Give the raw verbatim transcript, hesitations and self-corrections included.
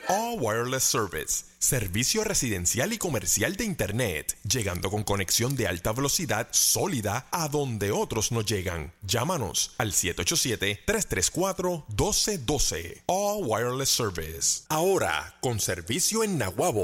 All Wireless Service, servicio residencial y comercial de Internet, llegando con conexión de alta velocidad sólida a donde otros no llegan. Llámanos al siete ocho siete, tres tres cuatro, uno dos uno dos. All Wireless Service. Ahora, con servicio en Naguabo.